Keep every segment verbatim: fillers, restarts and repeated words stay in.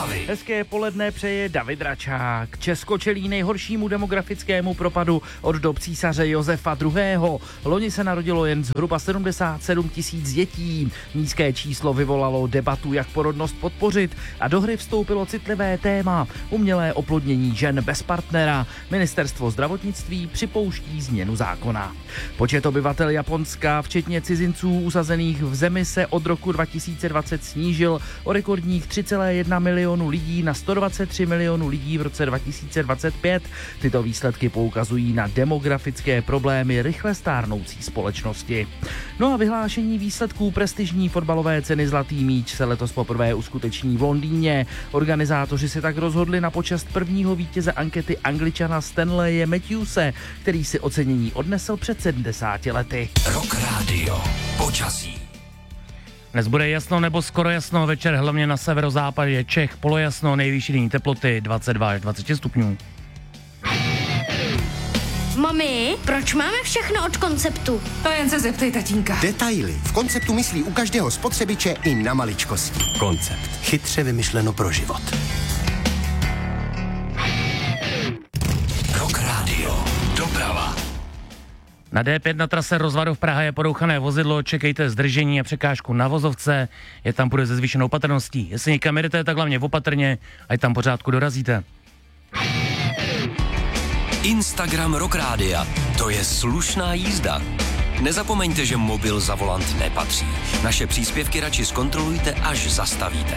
Zprávy. Hezké poledne přeje David Račák. Česko čelí nejhoršímu demografickému propadu od dob císaře Josefa druhého. Loni se narodilo jen zhruba sedmdesát sedm tisíc dětí. Nízké číslo vyvolalo debatu, jak porodnost podpořit, a do hry vstoupilo citlivé téma umělé oplodnění žen bez partnera. Ministerstvo zdravotnictví připouští změnu zákona. Počet obyvatel Japonska, včetně cizinců usazených v zemi, se od roku dva tisíce dvacet snížil o rekordních tři celá jedna milionu lidí na sto dvacet tři milionů lidí v roce dva tisíce dvacet pět. Tyto výsledky poukazují na demografické problémy rychle stárnoucí společnosti. No a vyhlášení výsledků prestižní fotbalové ceny Zlatý míč se letos poprvé uskuteční v Londýně. Organizátoři se tak rozhodli na počest prvního vítěze ankety Angličana Stanleye Matthewse, který si ocenění odnesl před sedmdesáti lety. Rock Radio. Počasí. Dnes bude jasno nebo skoro jasno, večer hlavně na severozápadě Čech polojasno, nejvyšší denní teploty dvacet dva až dvacet šest stupňů. Mami, proč máme všechno od Konceptu? To jen se zeptej tatínka. Detaily. V Konceptu myslí u každého spotřebiče i na maličkosti. Koncept. Chytře vymyšleno pro život. Rock Radio. Doprava. Na dé pět na trase Rozvadov Praha je porouchané vozidlo, čekejte zdržení a překážku na vozovce, je tam půjde se zvýšenou opatrností. Jestli někam jedete, tak hlavně opatrně, ať tam pořádku dorazíte. Instagram Rock Rádia. To je slušná jízda. Nezapomeňte, že mobil za volant nepatří. Naše příspěvky radši zkontrolujte, až zastavíte.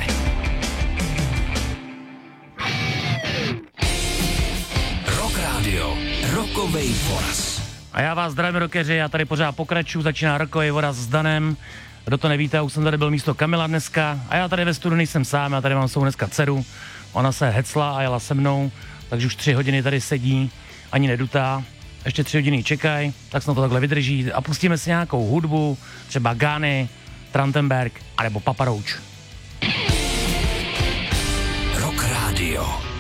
Rock Radio. Rokovej voraz. A já vás zdravím, rockeři, já tady pořád pokračuju, začíná rokovej voraz s Danem. Kdo to nevíte, už jsem tady byl místo Kamila dneska a já tady ve studiu nejsem sám, já tady mám svou dneska dceru. Ona se hecla a jela se mnou, takže už tři hodiny tady sedí, ani nedutá. Ještě tři hodiny čekají, tak se to takhle vydrží a pustíme si nějakou hudbu, třeba Gány, Trantenberg, anebo Papa Roach. Rock Radio.